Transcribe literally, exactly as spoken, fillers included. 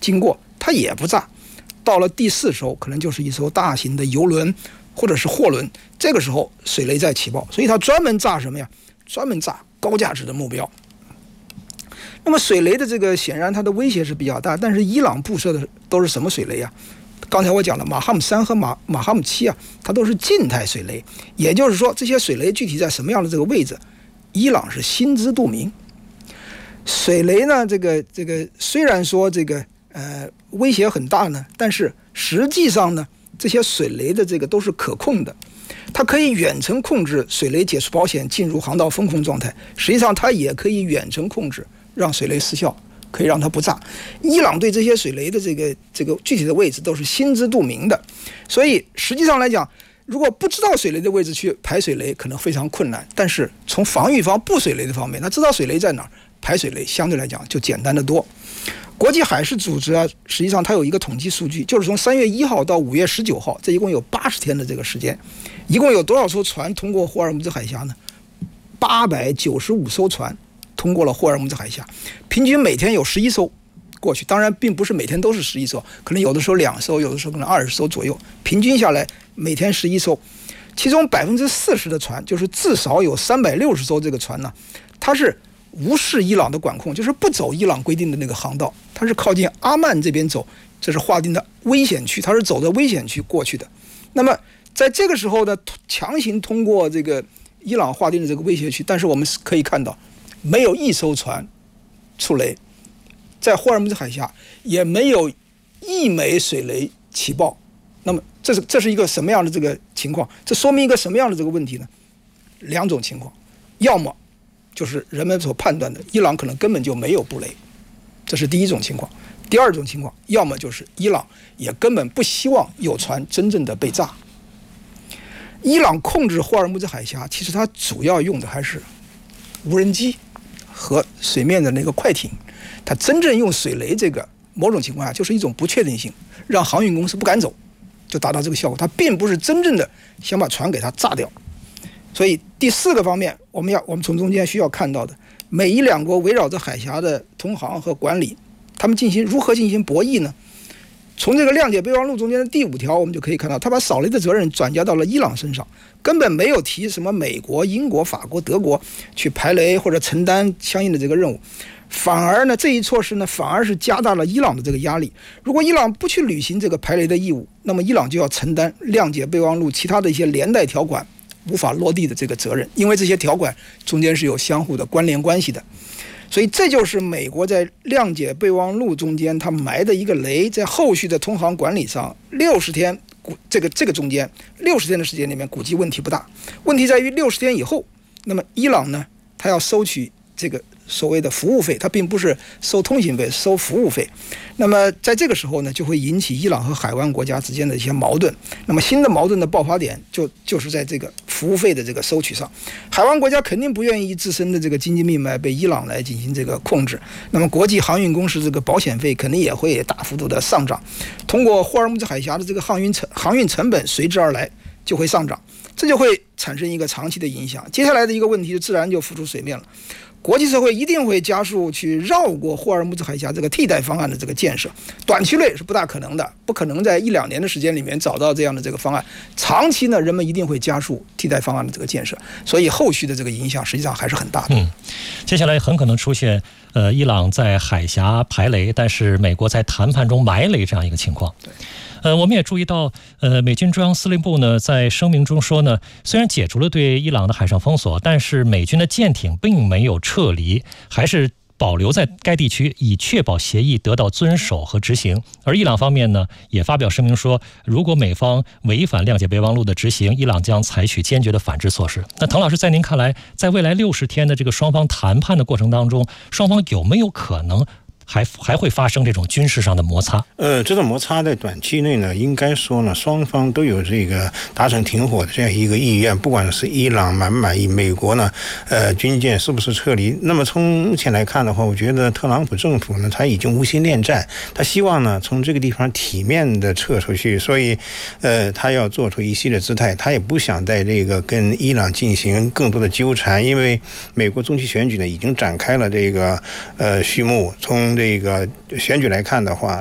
经过，它也不炸。到了第四艘，可能就是一艘大型的油轮或者是货轮，这个时候水雷在起爆，所以它专门炸什么呀？专门炸高价值的目标。那么水雷的这个显然它的威胁是比较大，但是伊朗布设的都是什么水雷啊？刚才我讲了，马哈姆三和马马哈姆七啊，它都是静态水雷，也就是说这些水雷具体在什么样的这个位置，伊朗是心知肚明。水雷呢，这个这个虽然说这个呃威胁很大呢，但是实际上呢，这些水雷的这个都是可控的，它可以远程控制水雷解除保险进入航道封控状态，实际上它也可以远程控制让水雷失效，可以让它不炸。伊朗对这些水雷的这个这个具体的位置都是心知肚明的，所以实际上来讲，如果不知道水雷的位置去排水雷，可能非常困难。但是从防御方布水雷的方面，他知道水雷在哪儿，排水雷相对来讲就简单得多。国际海事组织啊，实际上它有一个统计数据，就是从三月一号到五月十九号，这一共有八十天的这个时间，一共有多少艘船通过霍尔木兹海峡呢？八百九十五艘船通过了霍尔木兹海峡，平均每天有十一艘过去。当然，并不是每天都是十一艘，可能有的时候两艘，有的时候可能二十艘左右，平均下来每天十一艘。其中百分之四十的船，就是至少有三百六十艘这个船呢，它是无视伊朗的管控，就是不走伊朗规定的那个航道，它是靠近阿曼这边走，这是划定的危险区，它是走的危险区过去的。那么在这个时候呢，强行通过这个伊朗划定的这个威胁区，但是我们可以看到，没有一艘船触雷，在霍尔木兹海峡也没有一枚水雷起爆。那么这是这是一个什么样的这个情况？这说明一个什么样的这个问题呢？两种情况，要么就是人们所判断的伊朗可能根本就没有布雷，这是第一种情况。第二种情况，要么就是伊朗也根本不希望有船真正的被炸。伊朗控制霍尔木兹海峡，其实它主要用的还是无人机和水面的那个快艇，它真正用水雷这个某种情况下就是一种不确定性，让航运公司不敢走，就达到这个效果。它并不是真正的想把船给它炸掉。所以第四个方面，我们要我们从中间需要看到的，美伊两国围绕着海峡的通航和管理，他们进行如何进行博弈呢？从这个谅解备忘录中间的第五条，我们就可以看到，他把扫雷的责任转嫁到了伊朗身上，根本没有提什么美国、英国、法国、德国去排雷或者承担相应的这个任务，反而呢，这一措施呢，反而是加大了伊朗的这个压力。如果伊朗不去履行这个排雷的义务，那么伊朗就要承担谅解备忘录其他的一些连带条款无法落地的这个责任，因为这些条款中间是有相互的关联关系的。所以这就是美国在谅解备忘录中间它埋的一个雷，在后续的通航管理上，六十天这个这个中间六十天的时间里面估计问题不大，问题在于六十天以后，那么伊朗呢，它要收取这个所谓的服务费，它并不是收通信费，收服务费。那么在这个时候呢，就会引起伊朗和海湾国家之间的一些矛盾。那么新的矛盾的爆发点就就是在这个服务费的这个收取上。海湾国家肯定不愿意自身的这个经济命脉被伊朗来进行这个控制。那么国际航运公司这个保险费肯定也会大幅度的上涨。通过霍尔木兹海峡的这个航运成航运成本随之而来就会上涨，这就会产生一个长期的影响。接下来的一个问题自然就浮出水面了。国际社会一定会加速去绕过霍尔木兹海峡这个替代方案的这个建设，短期内是不大可能的，不可能在一两年的时间里面找到这样的这个方案。长期呢，人们一定会加速替代方案的这个建设，所以后续的这个影响实际上还是很大的。 嗯，接下来很可能出现呃，伊朗在海峡排雷，但是美国在谈判中埋雷这样一个情况。 对。 呃，我们也注意到，呃，美军中央司令部呢在声明中说呢，虽然解除了对伊朗的海上封锁，但是美军的舰艇并没有撤离，还是保留在该地区，以确保协议得到遵守和执行。而伊朗方面呢，也发表声明说，如果美方违反谅解备忘录的执行，伊朗将采取坚决的反制措施。那滕老师，在您看来，在未来六十天的这个双方谈判的过程当中，双方有没有可能还还会发生这种军事上的摩擦？ 呃，这种摩擦在短期内呢，应该说呢，双方都有这个达成停火的这样一个意愿，不管是伊朗满不满意，美国呢，呃，军舰是不是撤离？那么从目前来看的话，我觉得特朗普政府呢，他已经无心恋战，他希望呢从这个地方体面的撤出去，所以，呃，他要做出一系列姿态，他也不想在这个跟伊朗进行更多的纠缠，因为美国中期选举呢已经展开了这个呃序幕，从这个选举来看的话，